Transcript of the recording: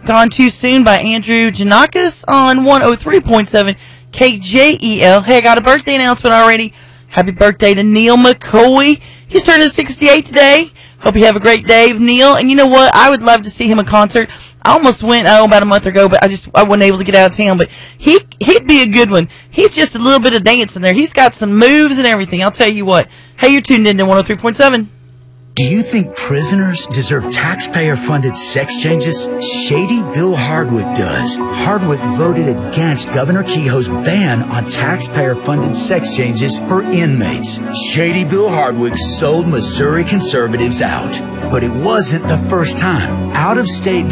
Gone Too Soon by Andrew Janakis on 103.7 KJEL. Hey, I got a birthday announcement already. Happy birthday to Neil McCoy. He's turning 68 today. Hope you have a great day, Neil. And you know what? I would love to see him in concert. I almost went, about a month ago, but I wasn't able to get out of town. But he'd be a good one. He's just a little bit of dance in there. He's got some moves and everything. I'll tell you what. Hey, you're tuned in to 103.7. Do you think prisoners deserve taxpayer-funded sex changes? Shady Bill Hardwick does. Hardwick voted against Governor Kehoe's ban on taxpayer-funded sex changes for inmates. Shady Bill Hardwick sold Missouri conservatives out. But it wasn't the first time. Out-of-state